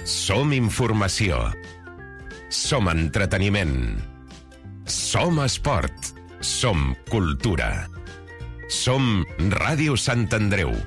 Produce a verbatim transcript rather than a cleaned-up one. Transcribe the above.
Som informació. Som entreteniment. Som esport. Som cultura. Som Ràdio Sant Andreu,